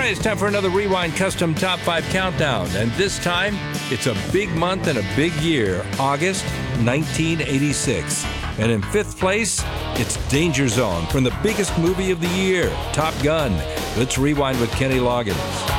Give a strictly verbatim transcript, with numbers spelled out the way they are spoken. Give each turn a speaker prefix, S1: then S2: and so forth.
S1: right, it's time for another Rewind Custom Top five Countdown. And this time, it's a big month and a big year, August nineteen eighty-six. And in fifth place, it's Danger Zone from the biggest movie of the year, Top Gun. Let's rewind with Kenny Loggins.